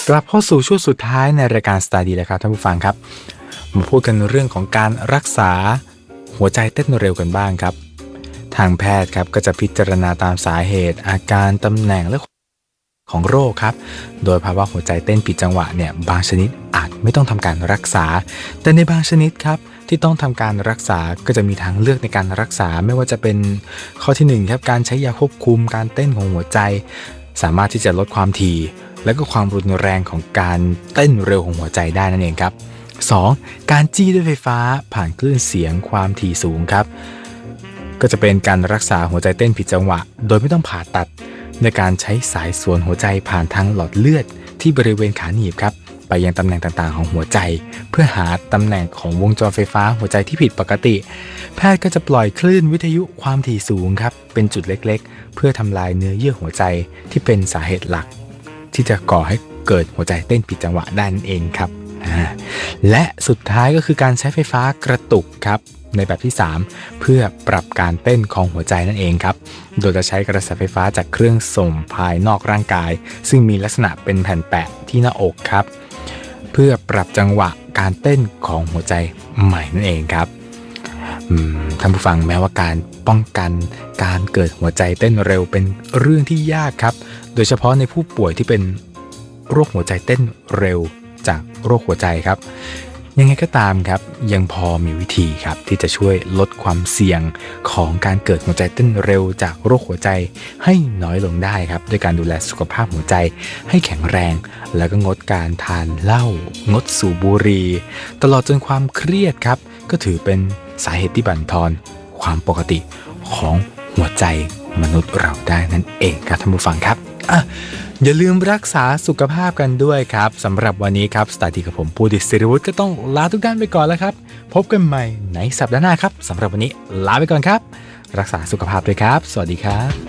กลับเข้าสู่ช่วงสุดท้ายในรายการสตาร์ดีแล้วครับท่านผู้ฟังครับมาพูดกันเรื่องของการรักษาหัวใจเต้นเร็วกันบ้างครับทางแพทย์ครับก็จะพิจารณาตามสาเหตุอาการตำแหน่งและของโรคครับโดยภาวะหัวใจเต้นผิดจังหวะเนี่ยบางชนิดอาจไม่ต้องทำการรักษาแต่ในบางชนิดครับที่ต้องทำการรักษาก็จะมีทางเลือกในการรักษาไม่ว่าจะเป็นข้อที่1ครับการใช้ยาควบคุมการเต้นของหัวใจสามารถที่จะลดความถี่และก็ความรุนแรงของการเต้นเร็วของหัวใจได้นั่นเองครับ 2. การจี้ด้วยไฟฟ้าผ่านคลื่นเสียงความถี่สูงครับก็จะเป็นการรักษาหัวใจเต้นผิดจังหวะโดยไม่ต้องผ่าตัดในการใช้สายส่วนหัวใจผ่านทางหลอดเลือดที่บริเวณขาหนีบครับไปยังตำแหน่งต่างๆของหัวใจเพื่อหาตำแหน่งของวงจรไฟฟ้าหัวใจที่ผิดปกติแพทย์ก็จะปล่อยคลื่นวิทยุความถี่สูงครับเป็นจุดเล็กๆเพื่อทำลายเนื้อเยื่อหัวใจที่เป็นสาเหตุหลักที่จะก่อให้เกิดหัวใจเต้นผิดจังหวะได้นั่นเองครับและสุดท้ายก็คือการใช้ไฟฟ้ากระตุกครับในแบบที่3เพื่อปรับการเต้นของหัวใจนั่นเองครับโดยจะใช้กระแสไฟฟ้าจากเครื่องส่งภายนอกร่างกายซึ่งมีลักษณะเป็นแผ่นแปะที่หน้าอกครับเพื่อปรับจังหวะการเต้นของหัวใจใหม่นั่นเองครับท่านผู้ฟังแม้ว่าการป้องกันการเกิดหัวใจเต้นเร็วเป็นเรื่องที่ยากครับโดยเฉพาะในผู้ป่วยที่เป็นโรคหัวใจเต้นเร็วจากโรคหัวใจครับยังไงก็ตามครับยังพอมีวิธีครับที่จะช่วยลดความเสี่ยงของการเกิดหัวใจเต้นเร็วจากโรคหัวใจให้น้อยลงได้ครับด้วยการดูแลสุขภาพหัวใจให้แข็งแรงแล้วก็งดการทานเหล้างดสูบบุหรี่ตลอดจนความเครียดครับก็ถือเป็นสาเหตุที่บั่นทอนความปกติของหัวใจมนุษย์เราได้นั่นเองครับท่านผู้ฟังครับอย่าลืมรักษาสุขภาพกันด้วยครับสำหรับวันนี้ครับสตาร์ทีกับผมปูดิศิริวุฒิก็ต้องลาทุกท่านไปก่อนแล้วครับพบกันใหม่ในสัปดาห์หน้าครับสำหรับวันนี้ลาไปก่อนครับรักษาสุขภาพด้วยครับสวัสดีครับ